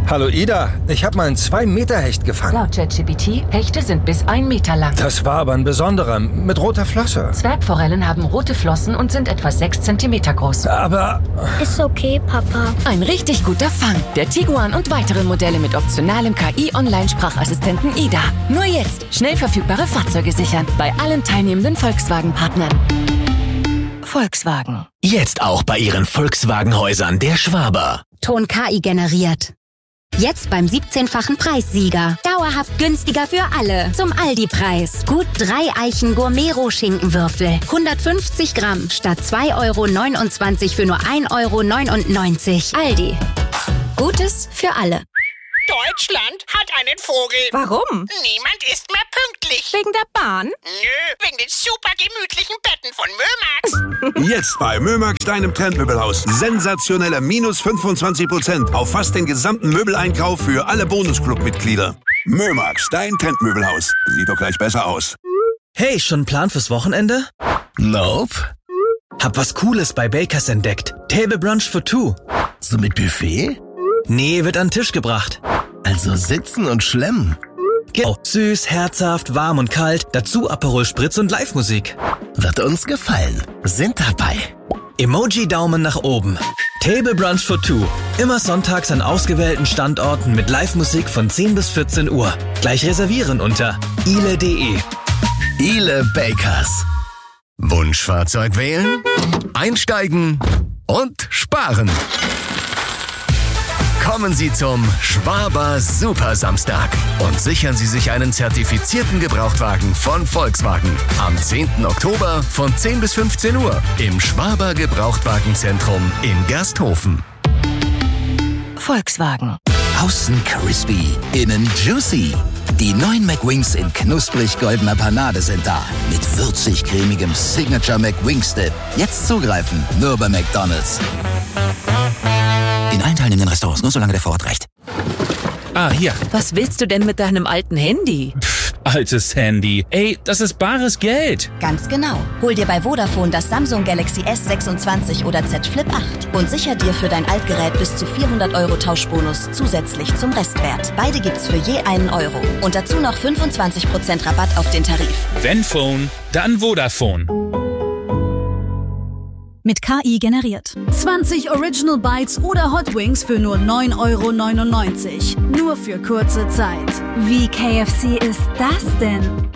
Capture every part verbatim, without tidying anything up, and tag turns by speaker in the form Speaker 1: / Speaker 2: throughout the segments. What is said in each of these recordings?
Speaker 1: Hallo Ida, ich habe mal einen zwei Meter Hecht gefangen.
Speaker 2: Laut ChatGPT, Hechte sind bis ein Meter lang.
Speaker 1: Das war aber ein besonderer, mit roter Flosse.
Speaker 2: Zwergforellen haben rote Flossen und sind etwa sechs Zentimeter groß.
Speaker 1: Aber...
Speaker 3: Ist okay, Papa.
Speaker 4: Ein richtig guter Fang. Der Tiguan und weitere Modelle mit optionalem K I-Online-Sprachassistenten Ida. Nur jetzt schnell verfügbare Fahrzeuge sichern. Bei allen teilnehmenden Volkswagen-Partnern. Volkswagen.
Speaker 5: Jetzt auch bei Ihren Volkswagen-Häusern der Schwaber.
Speaker 6: Ton K I generiert. Jetzt beim siebzehnfachen Preissieger. Dauerhaft günstiger für alle. Zum Aldi-Preis. Gut drei Eichen Gourmet-Schinkenwürfel. hundertfünfzig Gramm statt zwei Euro neunundzwanzig für nur ein Euro neunundneunzig. Aldi. Gutes für alle.
Speaker 7: Deutschland hat einen Vogel.
Speaker 8: Warum?
Speaker 7: Niemand ist mehr pünktlich.
Speaker 8: Wegen der Bahn?
Speaker 7: Nö, wegen den super gemütlichen Betten von Mömax.
Speaker 9: Jetzt bei Mömax, deinem Trendmöbelhaus. Sensationelle minus fünfundzwanzig Prozent auf fast den gesamten Möbeleinkauf für alle Bonusclub-Mitglieder. Mömax, dein Trendmöbelhaus. Sieht doch gleich besser aus.
Speaker 10: Hey, schon ein Plan fürs Wochenende?
Speaker 5: Nope.
Speaker 10: Hab was Cooles bei Bakers entdeckt. Table Brunch for two.
Speaker 5: So mit Buffet?
Speaker 10: Nee, wird an den Tisch gebracht.
Speaker 5: Also sitzen und schlemmen.
Speaker 10: Genau. Süß, herzhaft, warm und kalt. Dazu Aperol Spritz und Live-Musik.
Speaker 5: Wird uns gefallen. Sind dabei.
Speaker 10: Emoji-Daumen nach oben. Table Brunch for two. Immer sonntags an ausgewählten Standorten mit Live-Musik von zehn bis vierzehn Uhr. Gleich reservieren unter ile punkt de.
Speaker 5: Ile Bakers. Wunschfahrzeug wählen, einsteigen und sparen. Kommen Sie zum Schwaber Super Samstag und sichern Sie sich einen zertifizierten Gebrauchtwagen von Volkswagen. Am zehnten Oktober von zehn bis fünfzehn Uhr im Schwaber Gebrauchtwagenzentrum in Gersthofen.
Speaker 4: Volkswagen.
Speaker 11: Außen crispy, innen juicy. Die neuen McWings in knusprig goldener Panade sind da. Mit würzig cremigem Signature McWings Dip. Jetzt zugreifen, nur bei McDonald's. In allen teilnehmenden Restaurants, nur solange der Vorort reicht.
Speaker 12: Ah, hier.
Speaker 8: Was willst du denn mit deinem alten Handy?
Speaker 12: Pff, altes Handy. Ey, das ist bares Geld.
Speaker 13: Ganz genau. Hol dir bei Vodafone das Samsung Galaxy S sechsundzwanzig oder Z Flip acht und sicher dir für dein Altgerät bis zu vierhundert Euro Tauschbonus zusätzlich zum Restwert. Beide gibt's für je einen Euro. Und dazu noch fünfundzwanzig Prozent Rabatt auf den Tarif.
Speaker 12: Wenn Phone, dann Vodafone.
Speaker 14: Mit K I generiert. zwanzig Original Bites oder Hot Wings für nur neun Euro neunundneunzig. Nur für kurze Zeit. Wie K F C ist das denn?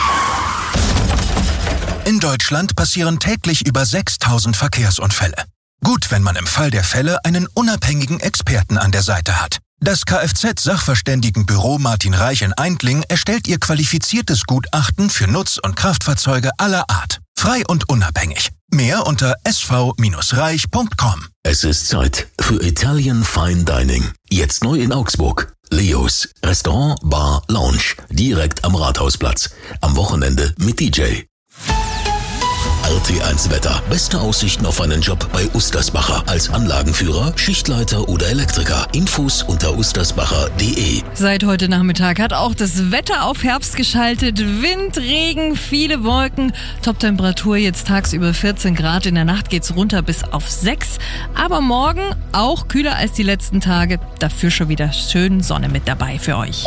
Speaker 15: In Deutschland passieren täglich über sechstausend Verkehrsunfälle. Gut, wenn man im Fall der Fälle einen unabhängigen Experten an der Seite hat. Das Kfz-Sachverständigenbüro Martin Reich in Eindling erstellt ihr qualifiziertes Gutachten für Nutz- und Kraftfahrzeuge aller Art. Frei und unabhängig. Mehr unter s v reich punkt com.
Speaker 5: Es ist Zeit für Italian Fine Dining. Jetzt neu in Augsburg. Leos Restaurant, Bar, Lounge. Direkt am Rathausplatz. Am Wochenende mit D J. R T eins Wetter. Beste Aussichten auf einen Job bei Ustersbacher. Als Anlagenführer, Schichtleiter oder Elektriker. Infos unter ustersbacher punkt de.
Speaker 16: Seit heute Nachmittag hat auch das Wetter auf Herbst geschaltet. Wind, Regen, viele Wolken. Toptemperatur jetzt tagsüber vierzehn Grad. In der Nacht geht's runter bis auf sechs. Aber morgen auch kühler als die letzten Tage. Dafür schon wieder schön Sonne mit dabei für euch.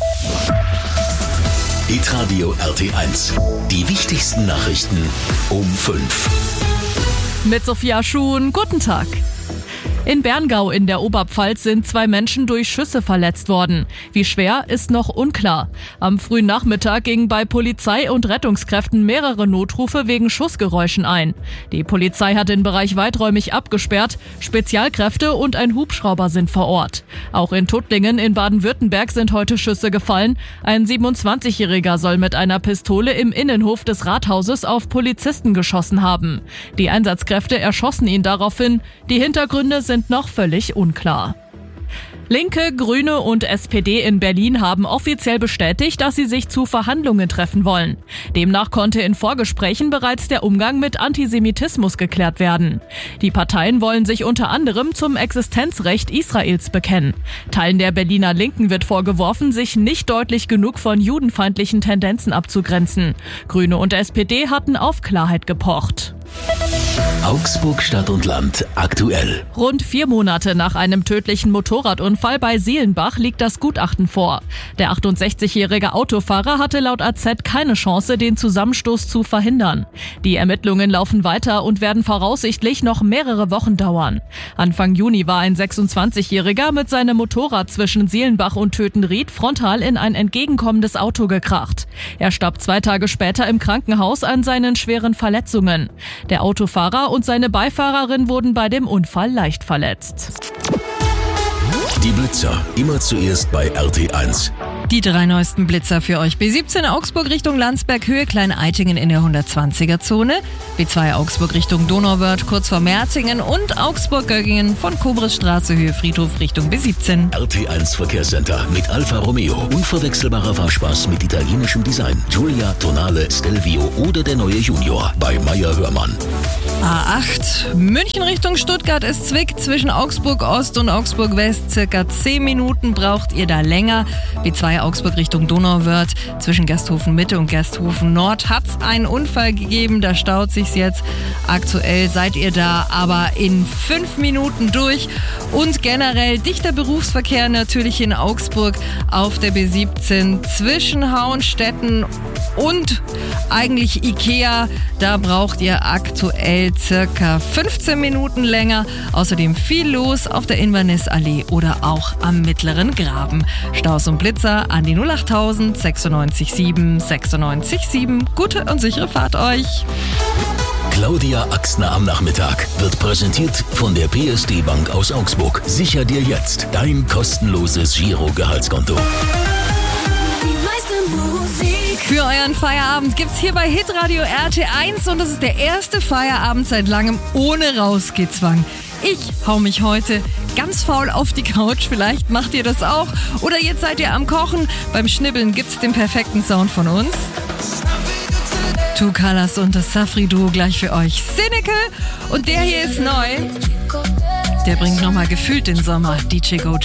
Speaker 5: Hitradio R T eins. Die wichtigsten Nachrichten um fünf.
Speaker 16: Mit Sophia Schuhn, guten Tag. In Berngau in der Oberpfalz sind zwei Menschen durch Schüsse verletzt worden. Wie schwer, ist noch unklar. Am frühen Nachmittag gingen bei Polizei und Rettungskräften mehrere Notrufe wegen Schussgeräuschen ein. Die Polizei hat den Bereich weiträumig abgesperrt. Spezialkräfte und ein Hubschrauber sind vor Ort. Auch in Tuttlingen in Baden-Württemberg sind heute Schüsse gefallen. Ein siebenundzwanzigjähriger soll mit einer Pistole im Innenhof des Rathauses auf Polizisten geschossen haben. Die Einsatzkräfte erschossen ihn daraufhin. Die Hintergründe sind sind noch völlig unklar. Linke, Grüne und S P D in Berlin haben offiziell bestätigt, dass sie sich zu Verhandlungen treffen wollen. Demnach konnte in Vorgesprächen bereits der Umgang mit Antisemitismus geklärt werden. Die Parteien wollen sich unter anderem zum Existenzrecht Israels bekennen. Teilen der Berliner Linken wird vorgeworfen, sich nicht deutlich genug von judenfeindlichen Tendenzen abzugrenzen. Grüne und S P D hatten auf Klarheit gepocht.
Speaker 5: Augsburg Stadt und Land aktuell.
Speaker 16: Rund vier Monate nach einem tödlichen Motorradunfall bei Seelenbach liegt das Gutachten vor. Der achtundsechzigjährige Autofahrer hatte laut A Z keine Chance, den Zusammenstoß zu verhindern. Die Ermittlungen laufen weiter und werden voraussichtlich noch mehrere Wochen dauern. Anfang Juni war ein sechsundzwanzigjähriger mit seinem Motorrad zwischen Seelenbach und Tötenried frontal in ein entgegenkommendes Auto gekracht. Er starb zwei Tage später im Krankenhaus an seinen schweren Verletzungen. Der Autofahrer und seine Beifahrerin wurden bei dem Unfall leicht verletzt.
Speaker 5: Die Blitzer, immer zuerst bei R T eins.
Speaker 17: Die drei neuesten Blitzer für euch. B siebzehn Augsburg Richtung Landsberg, Höhe Klein-Eitingen in der hundertzwanziger-Zone. B zwei Augsburg Richtung Donauwörth, kurz vor Merzingen. Und Augsburg-Göggingen von Kobrisstraße, Höhe Friedhof Richtung B siebzehn.
Speaker 5: R T eins Verkehrscenter mit Alfa Romeo. Unverwechselbarer Fahrspaß mit italienischem Design. Giulia, Tonale, Stelvio oder der neue Junior bei Meier Hörmann.
Speaker 17: A acht, München Richtung Stuttgart ist Zwick. Zwischen Augsburg Ost und Augsburg West circa zehn Minuten braucht ihr da länger. B zwei Augsburg Richtung Donauwörth. Zwischen Gersthofen Mitte und Gersthofen Nord hat es einen Unfall gegeben. Da staut sich's jetzt. Aktuell seid ihr da aber in fünf Minuten durch. Und generell dichter Berufsverkehr natürlich in Augsburg auf der B siebzehn zwischen Hauenstetten und eigentlich Ikea. Da braucht ihr aktuell circa fünfzehn Minuten länger. Außerdem viel los auf der Invernissallee oder auch am Mittleren Graben. Staus und Blitzer an die null achttausend sechsundneunzig sieben sechsundneunzig sieben. Gute und sichere Fahrt euch.
Speaker 5: Claudia Axtner am Nachmittag wird präsentiert von der P S D Bank aus Augsburg. Sicher dir jetzt dein kostenloses Giro-Gehaltskonto.
Speaker 17: Für euren Feierabend gibt's hier bei Hitradio R T eins und das ist der erste Feierabend seit langem ohne Rausgezwang. Ich hau mich heute ganz faul auf die Couch, vielleicht macht ihr das auch. Oder jetzt seid ihr am Kochen, beim Schnibbeln gibt's den perfekten Sound von uns. Two Colors und das Safri-Duo gleich für euch. Cynical und der hier ist neu. Der bringt nochmal gefühlt den Sommer. D J Go